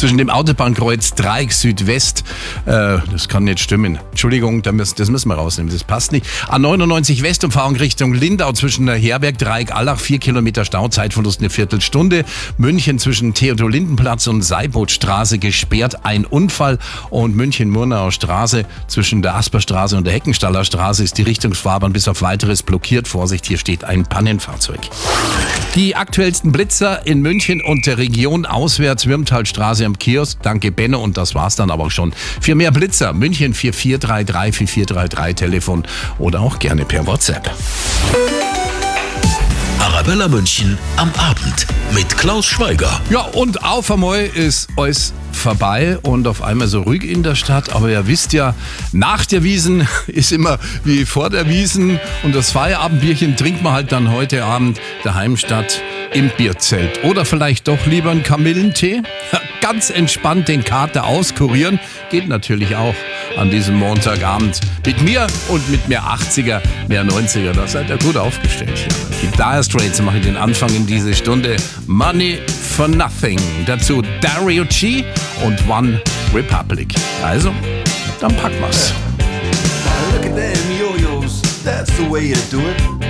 zwischen dem Autobahnkreuz Dreieck Südwest. Das kann nicht stimmen. Entschuldigung, das müssen wir rausnehmen, das passt nicht. A99 Westumfahrung Richtung Lindau zwischen der Herberg, Dreieck Allach, 4 Kilometer Stau, Zeitverlust eine Viertelstunde. München zwischen Theodor-Lindenplatz und Seibothstraße gesperrt, ein Unfall. Und München-Murnauer Straße zwischen der Asperstraße und der Heckenstaller Straße ist die Richtungsfahrbahn bis auf weiteres blockiert. Vorsicht, hier steht ein Pannenfahrzeug. Die aktuellsten Blitzer in München und der Region auswärts, Würmtalstraße am Kiosk. Danke, Benno, und das war's dann aber auch schon. Für mehr Blitzer, München 4433 4433 Telefon oder auch gerne per WhatsApp. Arabella München am Abend mit Klaus Schweiger. Ja, und auf einmal ist alles vorbei und auf einmal so ruhig in der Stadt. Aber ihr wisst ja, nach der Wiesn ist immer wie vor der Wiesn. Und das Feierabendbierchen trinkt man halt dann heute Abend daheim statt im Bierzelt. Oder vielleicht doch lieber einen Kamillentee. Ganz entspannt den Kater auskurieren. Geht natürlich auch an diesem Montagabend. Mit mir und mit mehr 80er, mehr 90er. Da seid ihr gut aufgestellt hier. Die Dire Straits machen den Anfang in diese Stunde. Money for Nothing. Dazu Dario G und One Republic. Also, dann packen wir's. Look at them yo-yos, that's the way you do it.